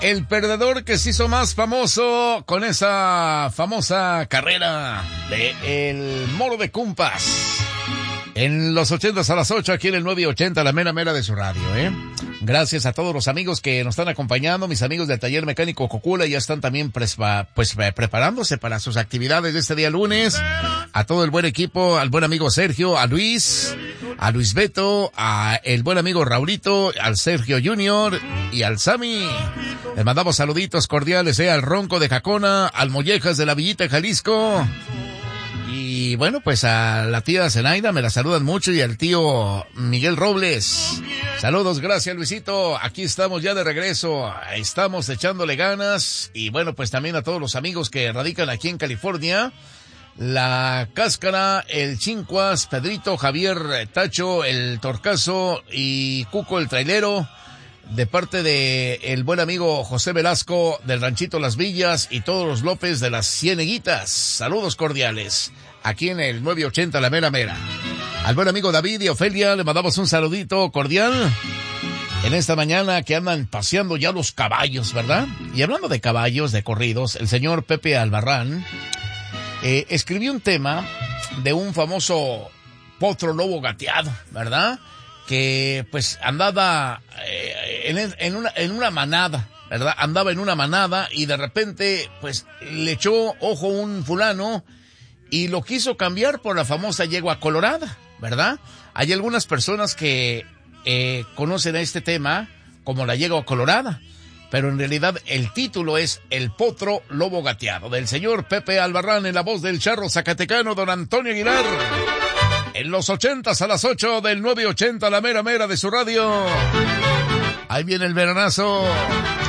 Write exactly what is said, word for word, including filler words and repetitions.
el perdedor que se hizo más famoso con esa famosa carrera de El Moro de Cumpas. En los ochentas a las ocho, aquí en el nueve ochenta, la mera mera de su radio, ¿eh? Gracias a todos los amigos que nos están acompañando, mis amigos del Taller Mecánico Cocula, ya están también prespa, pues preparándose para sus actividades de este día lunes. A todo el buen equipo, al buen amigo Sergio, a Luis, a Luis Beto, a el buen amigo Raulito, al Sergio Junior y al Sammy. Les mandamos saluditos cordiales, eh, al Ronco de Jacona, al Mollejas de la Villita, Jalisco. Y bueno, pues a la tía Zenaida me la saludan mucho y al tío Miguel Robles. Saludos, gracias Luisito. Aquí estamos ya de regreso. Estamos echándole ganas. Y bueno, pues también a todos los amigos que radican aquí en California. La Cáscara, el Chincuas, Pedrito, Javier, Tacho, el Torcazo y Cuco el Trailero. De parte de el buen amigo José Velasco del Ranchito Las Villas y todos los López de las Cieneguitas. Saludos cordiales. Aquí en el nueve ochenta, la mera mera. Al buen amigo David y Ofelia le mandamos un saludito cordial. En esta mañana que andan paseando ya los caballos, ¿verdad? Y hablando de caballos, de corridos, el señor Pepe Albarrán eh, escribió un tema de un famoso potro lobo gateado, ¿verdad? Que pues andaba eh, en, en, una, en una manada, ¿verdad? Andaba en una manada y de repente pues le echó ojo un fulano y lo quiso cambiar por la famosa yegua colorada, ¿verdad? Hay algunas personas que eh, conocen este tema como la yegua colorada, pero en realidad el título es El Potro Lobo Gateado, del señor Pepe Albarrán, en la voz del charro zacatecano don Antonio Aguilar. En los ochentas a las ocho del nueve ochenta, la mera mera de su radio. Ahí viene el veranazo.